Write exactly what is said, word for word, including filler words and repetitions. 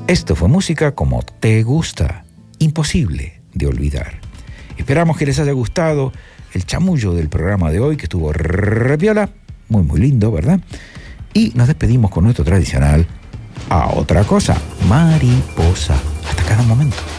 Esto fue música como te gusta, imposible de olvidar. Esperamos que les haya gustado el chamullo del programa de hoy, que estuvo re piola, muy muy lindo, ¿verdad? Y nos despedimos con nuestro tradicional a otra cosa, mariposa. Hasta cada momento.